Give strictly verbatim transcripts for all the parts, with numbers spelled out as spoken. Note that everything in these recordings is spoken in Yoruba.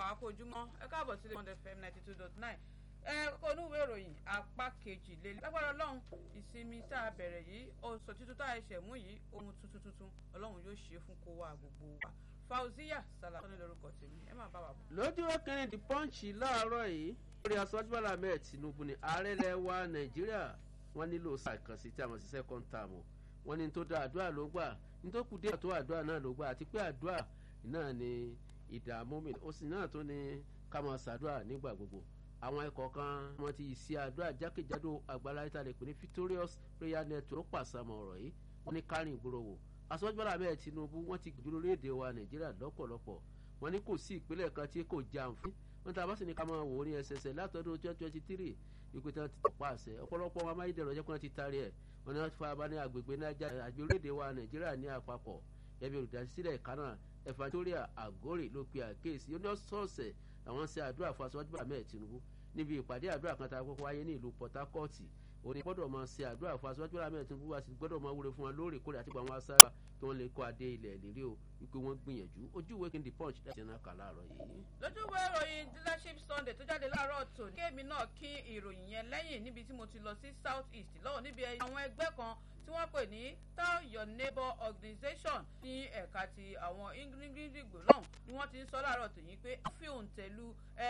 akójúmọ́ ẹ káàbọ̀ sílé one F M ninety two dot nine ẹ kókó onúwé ìròyìn apá kejì lélẹ̀ lágbára ọlọ́run ìsinmi tá a bẹ̀rẹ̀ yìí oṣù tuntun tá a ṣẹ̀ mú yìí ohun tuntun tuntun ọlọ́run yóò ṣe fún kó wa gbogbo wa Fauziya Salako ní lórúkọ tèmi ẹ máa bá wa bọ̀. lójú ọkùnrin The Punch láàárọ̀ yìí lórí aṣáájú Bọ́lá Ahmed Tinubu ní ààrẹ ilẹ̀ wa Nàìjíríà wọ́n nílò ṣàkànṣe tí a mọ̀ sí second term wọ́n ní tó dá àdúrà ló gbà ní tó kù díẹ̀ tó àdúrà náà ló gbà àti pé àdúrà náà ni ìdààmú mi ó sì náà tó ní ká máa ṣàdúrà nígbà gbogbo àwọn ikọ̀ kan wọ́n ti ṣe àdúrà jákèjádò àgbàlá ìtàlẹ̀ pé ní Victorious Prayer Network pàṣàmọ̀ ọ̀rọ̀ yìí wọ́n ní kárìn ìgboro wò aṣáájú Bọ́lá Ahmed Tinubu wọ́n ti gbìyànjú lórílẹ̀‐èdè wa Nàìjíríà lọ́pọ̀lọpọ̀ wọ́n ní kò sí ìpínlẹ̀ kan tí kò já àǹfín wọ́n ta bá sì ní ká máa wò ó ní ẹsẹsẹ látọdún twenty twenty three wípé tí wọ́n ti tọ̀pá àṣẹ ọ̀pọ̀lọpọ̀ wọn amáyédẹrùn ọjọ́ kan ti taari ẹ̀ wọ́n ní wọ́n ti fa abá ní agbègbè nájà àgbè orílẹ̀‐èdè wa Nàìjíríà ní àpapọ̀ ẹbí olùdásílẹ̀ ìkànnà Evangelia Agori ló pe àkéèsí ó ní ọ̀sọ̀ọ̀sẹ̀ àwọn ṣe àdúrà fún aṣáájú Bọ́lá Ahmed Tinubu níbi ìpàdé àdúrà kan tá a kọ́kọ́ wáyé ní ìlú Port Harcourt ó ní gbọ́dọ̀ máa ṣe àdúrà fún aṣáájú Bọ́lá Ahmed Tinubu àti gbọ́dọ̀ máa wúre fún wọn lóòrèkóòrè àti gbàwọn aṣáájú kí wọ́n lè kó adé ilẹ̀ ìlérí o wípé wọ́n gbìyànjú ojú ìwé kí n The Punch láti ẹ̀nà kà láàárọ̀ yìí. lójú ìwé ìròyìn Leadership Sunday tó jáde láàárọ̀ tòní kéèmí náà kí ìròyìn yẹn lẹ́yìn níbi tí mo ti lọ sí South East lọ́wọ́ níbi àwọn ẹgbẹ́ kan tí wọ́n pè ní Tell Your Neighbor Organization ní ẹ̀ka ti àwọn ingridigbo náà ni wọ́n ti ń sọ láàárọ̀ tòní pé wọ́n fi òǹtẹ̀lù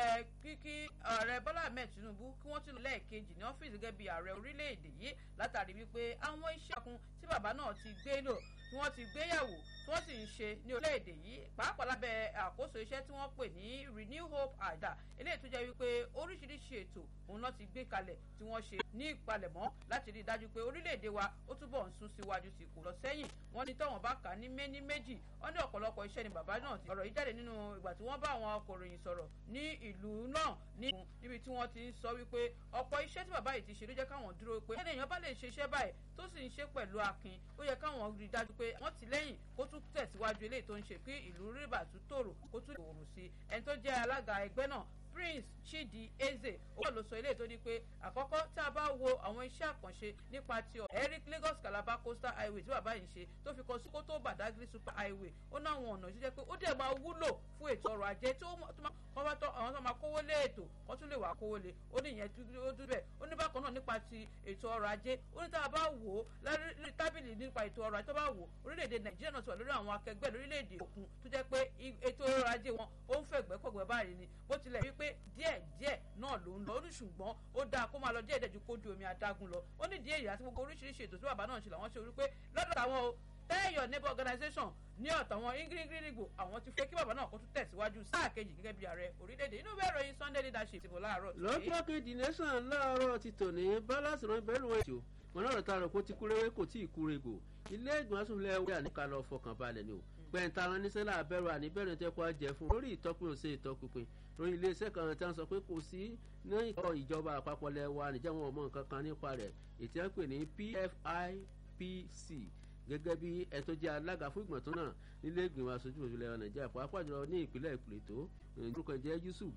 kíkí ààrẹ Bọ́lá Ahmed Tinubu kí wọ́n ti lọ lẹ́ẹ̀kejì ní ọ́fíìsì gẹ́gẹ́ bí ààrẹ orílẹ̀-èdè yìí látàrí wípé àwọn iṣẹ́ kun tí bàbá náà ti gbé lò tí wọ́n ti gbéyàwó tí wọ́n sì ń ṣe ní orílẹ̀-èdè yìí pàápàá lábẹ́ àkóso iṣẹ́ tí wọ́n pè ní Renew Hope àdá eléyìí tó jẹ́ wípé oríṣiríṣi ètò òun náà ti gbé kalẹ̀ tí wọ́n ṣe ní ìpalẹ̀mọ́ láti rí i dájú pé orílẹ̀-èdè wa ó túbọ̀ ń sún síwájú sí kò lọ sẹ́yìn wọ́n ní tọ́wọ́n bá kà ní méní méjì wọ́n ní ọ̀pọ̀lọpọ̀ iṣẹ́ ni bàbá náà ti ọ̀rọ̀ yìí jáde nínú ìgbà tí wọ́n bá àwọn akọ̀ròyìn sọ̀rọ̀ ní ìlú náà níbi tí wọ́n ti ń sọ wípé ọ̀pọ̀ iṣẹ́ tí bàbá yìí ti ṣe ló jẹ́ káwọn dúró pé ẹni èèyàn bá lè ṣe iṣẹ́ báyìí tó sì ń ṣe pẹ̀lú akin ó yẹ káwọn rí i dájú pé wọ́n ti lẹ́yìn kó tún tẹ̀síwájú eléyìí tó ń ṣe kí ìlú rìbà tún tòrò kó tún ìwòrò sí ẹni tó jẹ́ alága ẹgbẹ́ náà Prince Chidi Eze ó lọ sọ eléyìí tó ní pé àkọ́kọ́ tí a bá wo àwọn iṣẹ́ àkànṣe nípa ti Eric Lagos Calabar Coastal Highway tí bàbá yìí ṣe tó fi kọ Sokoto Badagry Super Highway ó ná àwọn ọ̀nà tó jẹ́ pé ó dẹ̀ máa wúlò fún ètò ọrọ̀ ajé tí àwọn tó máa kówó lé ètò wọ́n tún lè wà kówó lé ó ní ìyẹn ó dúró bẹ́ẹ̀ ó ní bákan náà nípa ti ètò ọrọ̀ ajé ó ní tá a bá wò ó lórí tábìlì nípa ètò ọrọ̀ ajé tó bá wò ó orílẹ̀-èdè Nàìjíríà náà ti wà lórí àwọn akẹgbẹ́ lórílẹ̀-èdè òkun tó jẹ́ pé ètò ọrọ̀ ajé wọn ó ń fẹ̀gbẹ́kọ̀gbẹ́ báyìí ni bó tilẹ̀ wípé díẹ̀ díẹ̀ náà ló ń lọ ó ní ṣùgbọ́n ó dáa kó máa lọ díẹ̀ díẹ̀ ju kójú omi adágún lọ ó ní díẹ̀ yìí àti gbogbo oríṣiríṣi ètò tí bàbá náà ṣe làwọn ṣe orí pé lọ́dọ̀ táwọn o Tell Your Neighbor Organization ní ọ̀tàwọn ingridigbo àwọn ti fẹ́ kí bàbá náà kó tún tẹ̀síwájú sáà kejì gẹ́gẹ́ bí ààrẹ orílẹ̀-èdè inú ìwé ìròyìn Sunday Leadership ti bọ̀ láàárọ̀. lọ́jọ́ kejì nation láàárọ̀ ti tòní balance rán bẹ́ẹ̀ lóun ètò wọn náà ta àròkó ti kúrẹ́wé kò tí ì kúrẹ́gbò ilé ìgbìmọ̀ asòfin ẹ̀wẹ̀ àníkà lọ fọkàn balẹ̀ ni o gbẹ̀ǹta ran níṣẹ́ láàbẹ̀rù àníbẹ̀rù tẹ́kọ̀ jẹ fún lórí ìtọ́pin òsè ìtọ́pinpin lórí iléeṣẹ́ kan tí wọ́n sọ pé kò sí ní ìkọ́ ìjọba àpapọ̀ lẹ́wà níjẹ́ wọn ọmọ nǹkan kan nípa rẹ̀ ètí wọ́n pè ní P F I P C gẹ́gẹ́ bí ẹ tó jẹ́ alága fún ìgbìmọ̀ tó náà nílé ìgbìmọ̀ aṣojú òṣèlú Nàìjíríà pàápàá jùlọ ní ìpínlẹ̀ Plateau orúkọ jẹ́ Yusuf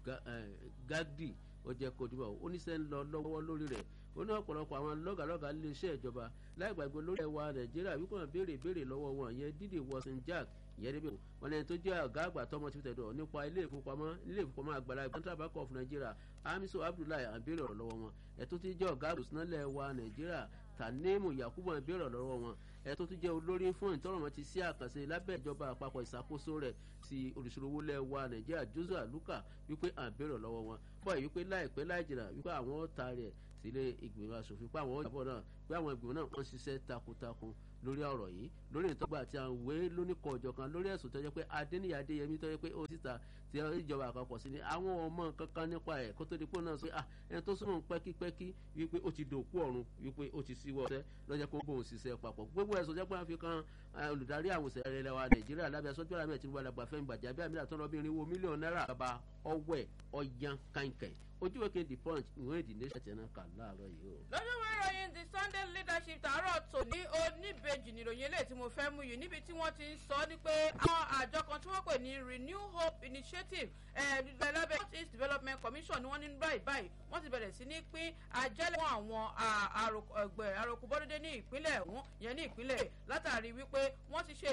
Gagdi ó jẹ́ kojúbà ó níṣẹ́ ń lọ lọ́wọ́ lórí rẹ̀ ó ní ọ̀pọ̀lọpọ̀ àwọn lọ́gàlọ́gà iléeṣẹ́ ìjọba láì gbàgbé lórí ẹ̀wà Nàìjíríà wípé wọ́n béèrè béèrè lọ́wọ́ wọn yẹn Dídì Wọ́sìn Jack ìyẹn níbi wọn lẹni tó jẹ́ ọ̀gá àgbà tọmọ ti tẹ̀dọ̀ nípa ilé ìfowópamọ́ ilé ìfowópamọ́ àgbàlá Central Bank of Nigeria Hamisu Abdullahi àbẹ̀rẹ̀ ọ̀rọ̀ lọ́wọ́ wọn ẹ̀ tó ti jẹ́ ọ̀gá àgbòsínálẹ̀ wa Nàìjíríà Tanimu Yakubu àbẹ̀rẹ̀ lọ́wọ́ wọn ẹ̀ tó ti jẹ́ olórí fún ìtọ́rọ̀mọ́ ti sí àkànṣe lábẹ́ ìjọba àpapọ̀ ìṣàkóso rẹ̀ ti olùṣòwò lẹ́wà Nàìjíríà Joshua Luka wípé àbẹ̀rẹ̀ lọ́wọ́ wọn bọ́ wípé láìpẹ́ láìjìnà wípé àwọn ọ̀tá rẹ̀ sílé ìgbìmọ̀ aṣòfin pé àwọn ìjọba náà pé àwọn ìgbìmọ̀ náà wọ́n ṣiṣẹ́ takuntakun lórí ọ̀rọ̀ yìí lórí ìtọ́gbà àti àwọn ìwé lóníkọ̀ ọ̀jọ̀ kan lórí ẹ̀sùn tó jẹ́ pé Adéníyì Adéyẹmí tó jẹ́ pé ó síta tí ìjọba àpapọ̀ sí ni àwọn ọmọ kankan nípa ẹ̀ kó tó di pé náà sọ ah ẹni tó súnmọ́ pẹ́kípẹ́kí wípé ó ti dòkú ọ̀run wípé ó ti síwọ́ ọ̀sẹ́ lọ́jọ́ pé ó bóun ṣiṣẹ́ papọ̀ gbogbo ẹ̀sùn jẹ́ pé wọ́n fi kan olùdarí àwọn òṣèré ilẹ̀ wa Nàìjíríà lábẹ́ aṣojú àmì ẹ̀tìnú alàgbà Fẹ́mi Gbàjàbíàmílà àtọ́nà bí irinwó mílíọ̀nù náírà bàbá ọwẹ́ ọ̀yàn kàǹkẹ̀ ojú wẹ́kẹ́ The Punch ìwé ìdí nation ti ẹ̀nà kà láàárọ̀ yìí o. lọ́jọ́ wẹ́rẹ́ ìròyìn The Sunday Leadership tààrọ̀ tòní oníbejì nìròyìn eléyìí tí mo fẹ́ mú yìí níbi tí wọ́n ti ń sọ ní pé àwọn àjọ kan tí wọ́n pè ní Renew Hope Initiative lábẹ́ North East Development Commission ni wọ́n ní báyìí báyìí wọ́n ti bẹ̀rẹ̀ sí ní pín àjẹ́lẹ̀ fún àwọn àròkù bọ́dúndé ní ìpínlẹ̀ ọ̀hún yẹn ní ìpínlẹ̀ látàrí wípé wọ́n ti ṣe